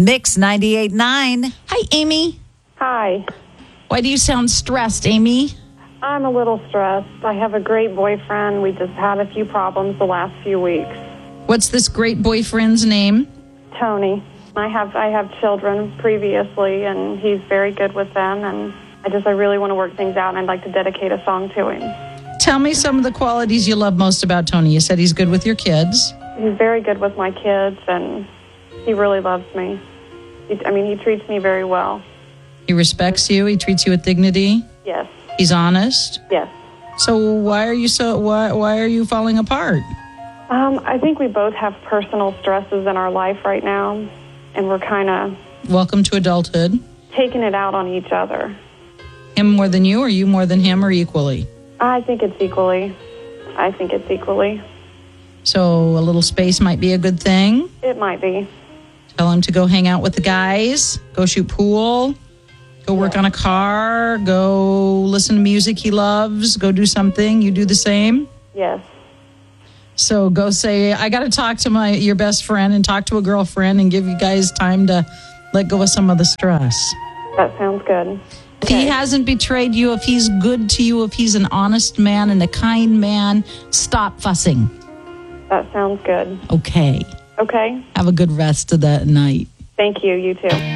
Mix 98.9. Hi, Amy. Hi. Why do you sound stressed, Amy? I'm a little stressed. I have a great boyfriend. We just had a few problems the last few weeks. What's this great boyfriend's name? Tony. I have children previously, and he's very good with them, and I really want to work things out, and I'd like to dedicate a song to him. Tell me some of the qualities you love most about Tony. You said he's good with your kids. He's very good with my kids, and he really loves me. He treats me very well. He respects you. He treats you with dignity. Yes. He's honest. Yes. So why are you falling apart? I think we both have personal stresses in our life right now, and we're kind of... Welcome to adulthood. Taking it out on each other. Him more than you, or you more than him, or equally? I think it's equally. So a little space might be a good thing? It might be. Tell him to go hang out with the guys, go shoot pool, go work on a car, go listen to music he loves, go do something. You do the same? Yes. So go say, I got to talk to your best friend and talk to a girlfriend and give you guys time to let go of some of the stress. That sounds good. If he hasn't betrayed you, if he's good to you, if he's an honest man and a kind man, stop fussing. That sounds good. Okay. Okay. Have a good rest of that night. Thank you. You too.